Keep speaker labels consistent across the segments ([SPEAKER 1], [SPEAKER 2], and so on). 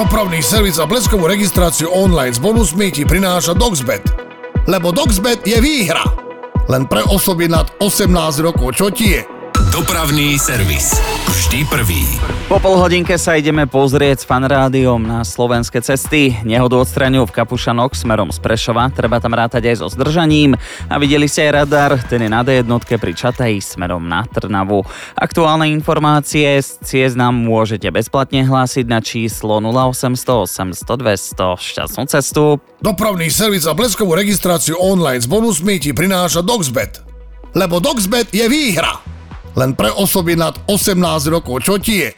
[SPEAKER 1] Dopravný servis a bleskovú registráciu online s bonusmi ti prináša Doxbet. Lebo Doxbet je výhra. Len pre osoby nad 18 rokov. Čo ti je?
[SPEAKER 2] Dopravný servis. Vždy prvý.
[SPEAKER 3] Po polhodinke sa ideme pozrieť s Fanrádiom na slovenské cesty. Nehodu odstraňujú v Kapušanoch smerom z Prešova. Treba tam rátať aj so zdržaním. A videli ste aj radar, ten je na D1 pri Čataji smerom na Trnavu. Aktuálne informácie z ciest nám môžete bezplatne hlásiť na číslo 0800 800 200. Šťastnú cestu.
[SPEAKER 1] Dopravný servis a bleskovú registráciu online s bonusmi ti prináša Doxbet. Lebo Doxbet je výhra. Len pre osoby nad 18 rokov. Čo ti je?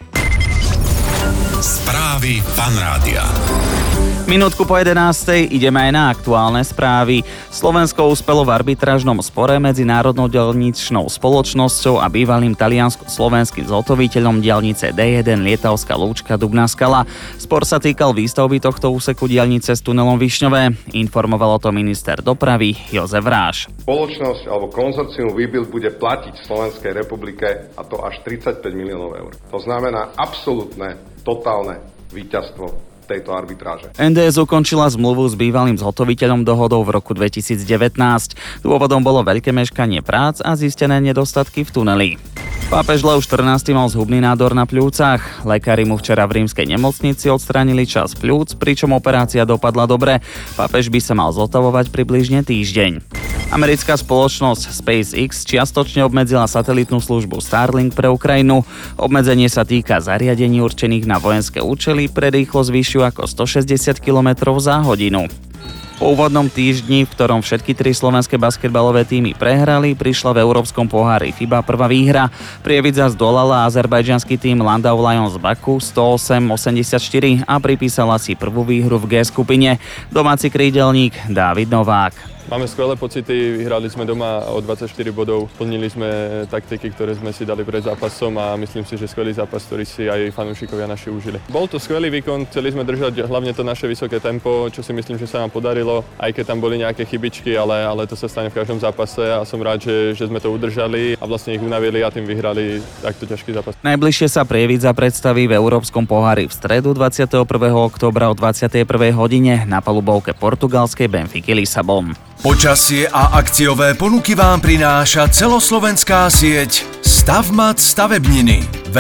[SPEAKER 2] Správy Fanrádia.
[SPEAKER 3] Minútku po 11. ideme aj na aktuálne správy. Slovensko uspelo v arbitrážnom spore medzi Národnou diaľničnou spoločnosťou a bývalým taliansko-slovenským zhotoviteľom diaľnice D1 Lietavská Lúčka Dubná Skala. Spor sa týkal výstavby tohto úseku diaľnice s tunelom Višňové. Informoval o tom minister dopravy Jozef Ráš.
[SPEAKER 4] Spoločnosť alebo konzorcium Webuild bude platiť Slovenskej republike, a to až 35 miliónov eur. To znamená absolútne, totálne víťazstvo tejto arbitráže.
[SPEAKER 3] NDS ukončila zmluvu s bývalým zhotoviteľom dohodou v roku 2019. Dôvodom bolo veľké meškanie prác a zistené nedostatky v tuneli. Pápež Lev XIV mal zhubný nádor na pľúcach. Lekári mu včera v rímskej nemocnici odstránili časť pľúc, pričom operácia dopadla dobre. Pápež by sa mal zotavovať približne týždeň. Americká spoločnosť SpaceX čiastočne obmedzila satelitnú službu Starlink pre Ukrajinu. Obmedzenie sa týka zariadení určených na vojenské účely pre rýchlosť vyššiu ako 160 km za hodinu. Po úvodnom týždni, v ktorom všetky tri slovenské basketbalové tímy prehrali, prišla v Európskom pohári FIBA prvá výhra. Prievidza zdolala azerbajdžanský tím Landau Lions Baku 108-84 a pripísala si prvú výhru v G skupine. Domáci krídelník Dávid Novák.
[SPEAKER 5] Máme skvelé pocity, vyhrali sme doma o 24 bodov, splnili sme taktiky, ktoré sme si dali pred zápasom a myslím si, že skvelý zápas, ktorý si aj fanúšikovia naši užili. Bol to skvelý výkon, chceli sme držať hlavne to naše vysoké tempo, čo si myslím, že sa nám podarilo, aj keď tam boli nejaké chybičky, ale to sa stane v každom zápase a som rád, že sme to udržali a vlastne ich unavili a tým vyhrali takto ťažký zápas.
[SPEAKER 3] Najbližšie sa Prievidza predstaví v Európskom pohári v stredu 21. októbra o 21. hodine na palubovke portugalskej Benfiky Lisabon.
[SPEAKER 6] Počasie a akciové ponuky vám prináša celoslovenská sieť Stavmat stavebniny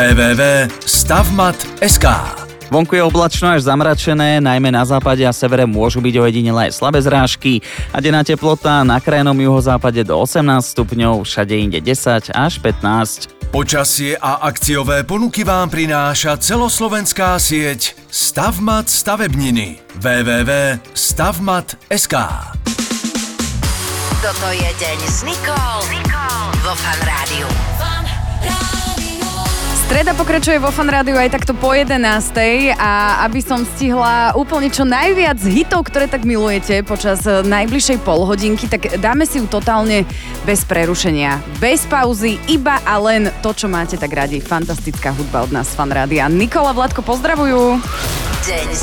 [SPEAKER 6] www.stavmat.sk.
[SPEAKER 3] Vonku je oblačno až zamračené, najmä na západe a severe môžu byť ojedinelé slabé zrážky a denná teplota na krajnom juhozápade do 18 stupňov, všade inde 10 až 15.
[SPEAKER 6] Počasie a akciové ponuky vám prináša celoslovenská sieť Stavmat stavebniny www.stavmat.sk.
[SPEAKER 7] Toto je deň s Nicole vo Fanrádiu.
[SPEAKER 8] Streda pokračuje vo Fanrádiu aj takto po 11. a aby som stihla úplne čo najviac hitov, ktoré tak milujete počas najbližšej polhodinky, tak dáme si ju totálne bez prerušenia. Bez pauzy, iba a len to, čo máte tak radi. Fantastická hudba od nás z Fanrádia. Nikola, Vladko, pozdravujú.
[SPEAKER 7] Deň s